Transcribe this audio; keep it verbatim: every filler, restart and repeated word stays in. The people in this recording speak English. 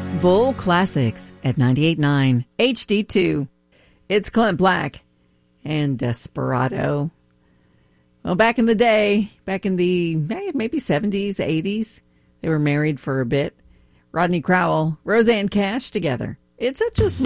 Bull Classics at ninety-eight point nine H D two. It's Clint Black and Desperado. Well, back in the day, back in the maybe seventies, eighties, they were married for a bit. Rodney Crowell, Roseanne Cash together. It's such a small